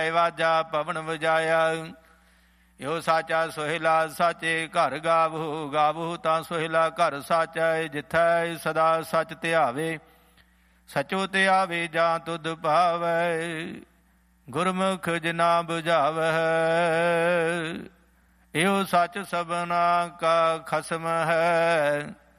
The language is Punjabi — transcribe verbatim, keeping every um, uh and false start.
ਵਾਜਾ ਪਵਨ ਵਜਾਇਆ। ਇਹੋ ਸਾਚਾ ਸੋਹਿਲਾ ਸਾਚੇ ਘਰ ਗਾਵੋ, ਗਾਵੋ ਤਾਂ ਸੋਹਿਲਾ ਘਰ ਸਾਚਾ। ਜਿੱਥੈ ਸਦਾ ਸੱਚ ਧਿਆਵੇ, ਸਚੋ ਧਿਆਵੇ ਜਾਂ ਤੁਧ ਭਾਵੈ। ਗੁਰਮੁਖ ਜਿਨਾ ਬੁਝਾਵੈ, ਇਹੋ ਸੱਚ ਸਭਨਾ ਕਾ ਖਸਮ ਹੈ।